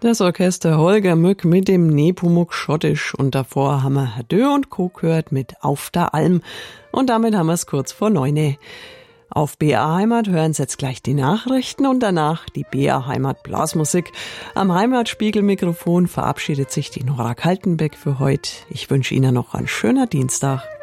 Das Orchester Holger Mück mit dem Nepomuk Schottisch und davor haben wir Herr Dö und Co. gehört mit Auf der Alm und damit haben wir es kurz vor 9. Auf BR Heimat hören Sie jetzt gleich die Nachrichten und danach die BR Heimat Blasmusik. Am Heimatspiegelmikrofon verabschiedet sich die Nora Kaltenbeck für heute. Ich wünsche Ihnen noch einen schönen Dienstag.